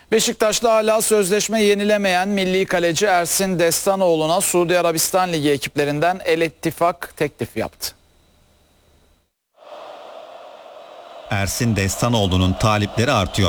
Beşiktaş'la hala sözleşme yenilemeyen milli kaleci Ersin Destanoğlu'na Suudi Arabistan Ligi ekiplerinden El İttifak teklif yaptı. Ersin Destanoğlu'nun talipleri artıyor.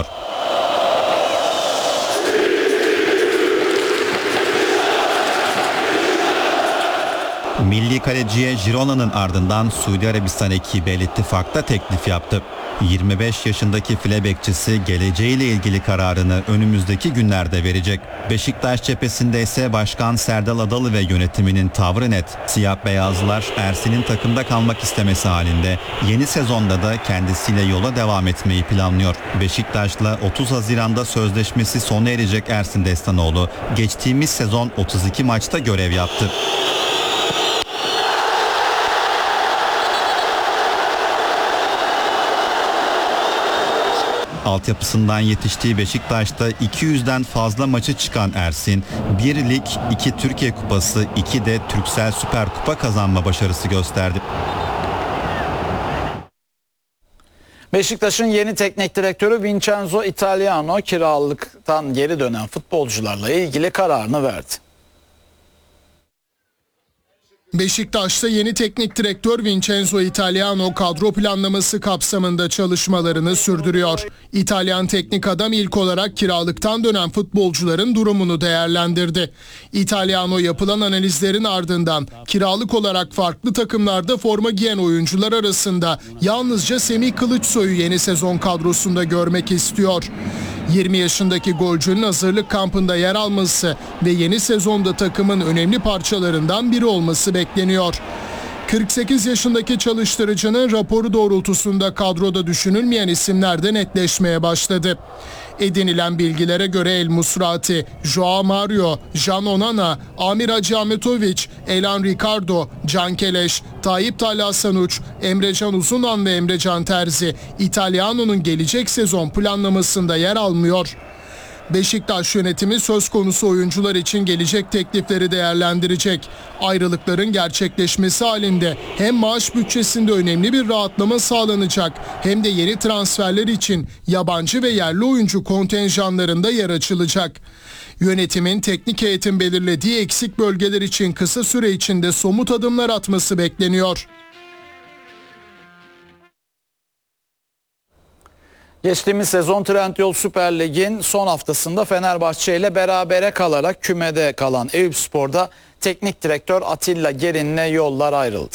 Milli kaleciye Girona'nın ardından Suudi Arabistan ekibi El İttifak'ta teklif yaptı. 25 yaşındaki file bekçisi geleceğiyle ilgili kararını önümüzdeki günlerde verecek. Beşiktaş cephesinde ise Başkan Serdal Adalı ve yönetiminin tavrı net. Siyah beyazlılar Ersin'in takımda kalmak istemesi halinde yeni sezonda da kendisiyle yola devam etmeyi planlıyor. Beşiktaş'la 30 Haziran'da sözleşmesi sona erecek Ersin Destanoğlu geçtiğimiz sezon 32 maçta görev yaptı. Altyapısından yetiştiği Beşiktaş'ta 200'den fazla maçı çıkan Ersin, 1 lig, 2 Türkiye Kupası, 2 de Türksel Süper Kupa kazanma başarısı gösterdi. Beşiktaş'ın yeni teknik direktörü Vincenzo Italiano kiralıktan geri dönen futbolcularla ilgili kararını verdi. Beşiktaş'ta yeni teknik direktör Vincenzo Italiano kadro planlaması kapsamında çalışmalarını sürdürüyor. İtalyan teknik adam ilk olarak kiralıktan dönen futbolcuların durumunu değerlendirdi. Italiano yapılan analizlerin ardından kiralık olarak farklı takımlarda forma giyen oyuncular arasında yalnızca Semih Kılıçsoy'u yeni sezon kadrosunda görmek istiyor. 20 yaşındaki golcünün hazırlık kampında yer alması ve yeni sezonda takımın önemli parçalarından biri olması bekleniyor. 48 yaşındaki çalıştırıcının raporu doğrultusunda kadroda düşünülmeyen isimler de netleşmeye başladı. Edinilen bilgilere göre El Musrati, Joao Mario, Jan Onana, Amir Hacıahmetoviç, Elan Ricardo, Can Keleş, Tayyip Talha Sanuç, Emrecan Uzunan ve Emrecan Terzi İtalyano'nun gelecek sezon planlamasında yer almıyor. Beşiktaş yönetimi söz konusu oyuncular için gelecek teklifleri değerlendirecek. Ayrılıkların gerçekleşmesi halinde hem maaş bütçesinde önemli bir rahatlama sağlanacak hem de yeni transferler için yabancı ve yerli oyuncu kontenjanlarında yer açılacak. Yönetimin teknik heyetin belirlediği eksik bölgeler için kısa süre içinde somut adımlar atması bekleniyor. Geçtiğimiz sezon Trendyol Süper Lig'in son haftasında Fenerbahçe ile berabere kalarak kümede kalan Eyüpspor'da teknik direktör Atilla Gerin'le yollar ayrıldı.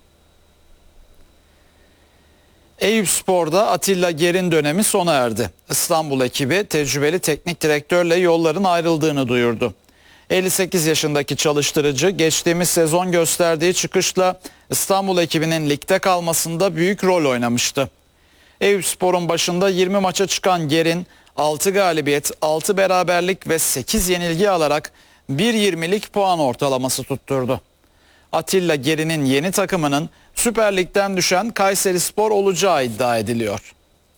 Eyüpspor'da Atilla Gerin dönemi sona erdi. İstanbul ekibi tecrübeli teknik direktörle yolların ayrıldığını duyurdu. 58 yaşındaki çalıştırıcı geçtiğimiz sezon gösterdiği çıkışla İstanbul ekibinin ligde kalmasında büyük rol oynamıştı. Eyüpspor'un başında 20 maça çıkan Gerin 6 galibiyet, 6 beraberlik ve 8 yenilgi alarak 1.20'lik puan ortalaması tutturdu. Atilla Gerin'in yeni takımının Süper Lig'den düşen Kayserispor olacağı iddia ediliyor.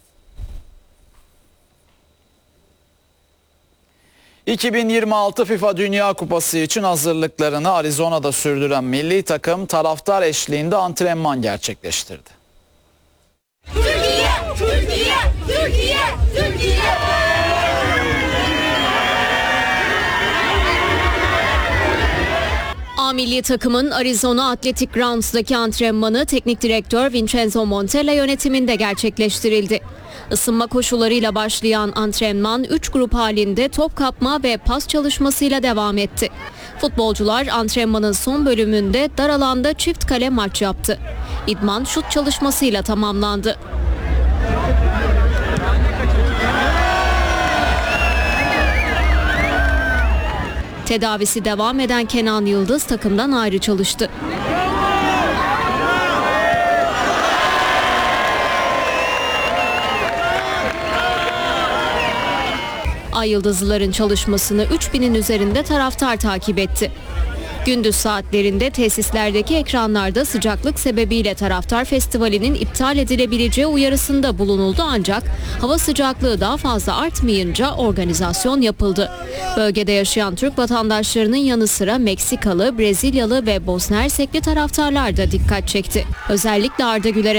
...2026 FIFA Dünya Kupası için hazırlıklarını Arizona'da sürdüren milli takım taraftar eşliğinde antrenman gerçekleştirdi. Türkiye, Türkiye, Türkiye, Türkiye. A milli takımın Arizona Athletic Grounds'daki antrenmanı teknik direktör Vincenzo Montella yönetiminde gerçekleştirildi. Isınma koşullarıyla başlayan antrenman 3 grup halinde top kapma ve pas çalışmasıyla devam etti. Futbolcular antrenmanın son bölümünde dar alanda çift kale maç yaptı. İdman şut çalışmasıyla tamamlandı. Tedavisi devam eden Kenan Yıldız takımdan ayrı çalıştı. Ay Yıldızlıların çalışmasını 3000'in üzerinde taraftar takip etti. Gündüz saatlerinde tesislerdeki ekranlarda sıcaklık sebebiyle taraftar festivalinin iptal edilebileceği uyarısında bulunuldu ancak hava sıcaklığı daha fazla artmayınca organizasyon yapıldı. Bölgede yaşayan Türk vatandaşlarının yanı sıra Meksikalı, Brezilyalı ve Bosna Hersekli taraftarlar da dikkat çekti. Özellikle Arda Güler'e